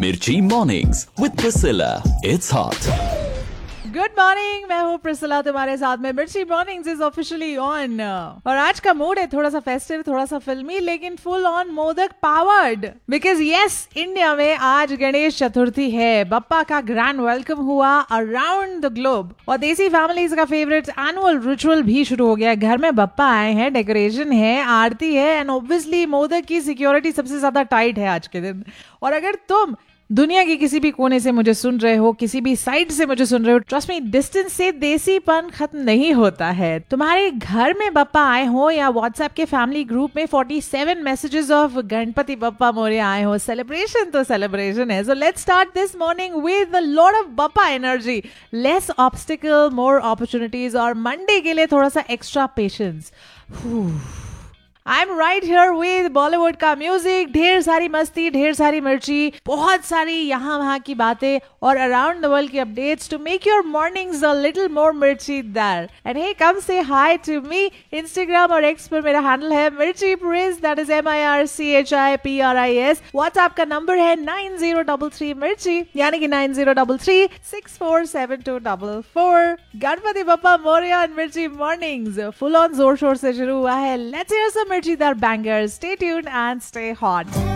मिर्ची mornings with Priscilla, it's hot. Good morning, मैं हूँ प्रिसिला, तुम्हारे साथ में मिर्ची मॉर्निंग्स इज ऑफिशियली ऑन। और आज का मूड है थोड़ा सा फेस्टिव, थोड़ा सा फिल्मी, लेकिन full on modak powered. Because yes, India में आज गणेश चतुर्थी है। बप्पा का ग्रैंड वेलकम हुआ अराउंड द ग्लोब और देसी फैमिलीज का फेवरेट एनुअल रिचुअल भी शुरू हो गया। घर में बप्पा आए हैं, डेकोरेशन है, आरती है एंड ऑब्वियसली मोदक की सिक्योरिटी सबसे ज्यादा टाइट है आज के दिन। और अगर तुम दुनिया के किसी भी कोने से मुझे सुन रहे हो, किसी भी साइड से मुझे सुन रहे हो, ट्रस्ट मी, डिस्टेंस से देसीपन खत्म नहीं होता है। तुम्हारे घर में बप्पा आए हो या व्हाट्सएप के फैमिली ग्रुप में 47 मैसेजेस ऑफ गणपति बप्पा मोरया आए हो, सेलिब्रेशन तो सेलिब्रेशन है। So let's start this morning with a lot of Bappa energy, less obstacle, more opportunities और मंडे के लिए थोड़ा सा extra patience. I'm right here with Bollywood का म्यूजिक, ढेर सारी मस्ती, ढेर सारी मिर्ची, बहुत सारी यहाँ वहाँ की बातें और अराउंड द वर्ल्ड की updates to make your mornings a little more मिर्चीदार। And हे, कम से हाई टू मी। इंस्टाग्राम और एक्स पर मेरा हैंडल है मिर्ची प्रिस, दैट इज MIRCHIPRIS। व्हाट्सएप का नंबर है 9033 मिर्ची, यानी कि 9033647244। गणपति बप्पा मोरया एंड मिर्ची मॉर्निंग्स फुल ऑन जोर शोर से शुरू हुआ है। Let's hear some Mirchidar bangers. Stay tuned and stay hot.